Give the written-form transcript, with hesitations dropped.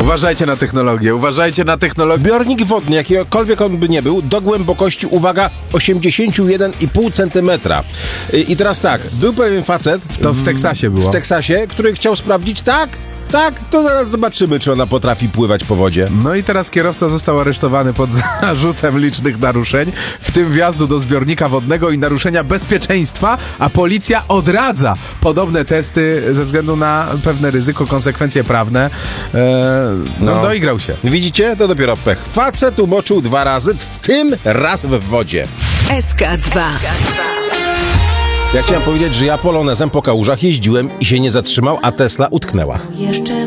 Uważajcie na technologię, uważajcie na technologię. Zbiornik wodny, jakikolwiek on by nie był, do głębokości, uwaga, 81,5 cm. I teraz tak, był pewien facet To w Teksasie było. w Teksasie, który chciał sprawdzić, tak, to zaraz zobaczymy, czy ona potrafi pływać po wodzie. No i teraz kierowca został aresztowany pod zarzutem licznych naruszeń, w tym wjazdu do zbiornika wodnego i naruszenia bezpieczeństwa, a policja odradza podobne testy ze względu na pewne ryzyko, konsekwencje prawne. Doigrał się. Widzicie? To dopiero pech. Facet umoczył 2 razy, w tym raz w wodzie. SK2. Ja chciałem powiedzieć, że ja polonezem po kałużach jeździłem i się nie zatrzymał, a Tesla utknęła. Jeszcze